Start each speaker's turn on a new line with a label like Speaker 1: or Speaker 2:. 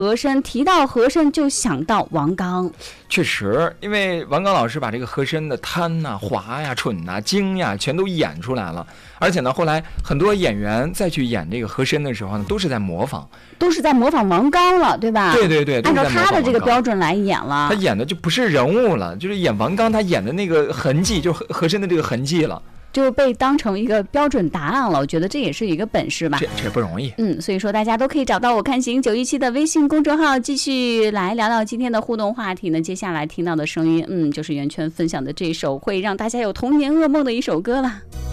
Speaker 1: 和珅，提到和珅就想到王刚。
Speaker 2: 确实，因为王刚老师把这个和珅的贪呐、滑呀、蠢呐、精呀，全都演出来了。而且呢，后来很多演员再去演这个和珅的时候呢，都是在模仿
Speaker 1: 王刚了，对吧？
Speaker 2: 对对对，
Speaker 1: 按照他的这个标准来演了。
Speaker 2: 他演的就不是人物了，就是演王刚他演的那个痕迹，就和珅的这个痕迹了。
Speaker 1: 就被当成一个标准答案了，我觉得这也是一个本事吧，
Speaker 2: 这不容易。
Speaker 1: 所以说大家都可以找到我看行917的微信公众号，继续来聊聊今天的互动话题呢。接下来听到的声音，就是袁泉分享的这首会让大家有童年噩梦的一首歌了。